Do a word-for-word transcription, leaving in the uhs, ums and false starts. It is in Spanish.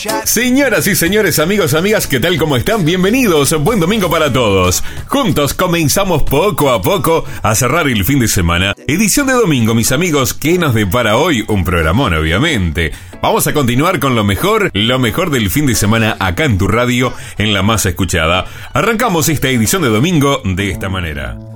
Señoras y señores, amigos, amigas, ¿qué tal? ¿Cómo están? Bienvenidos, buen domingo para todos. Juntos comenzamos poco a poco a cerrar el fin de semana. Edición de domingo, mis amigos, ¿qué nos depara hoy? Un programón, obviamente. Vamos a continuar con lo mejor, lo mejor del fin de semana acá en tu radio, en la más escuchada. Arrancamos esta edición de domingo de esta manera.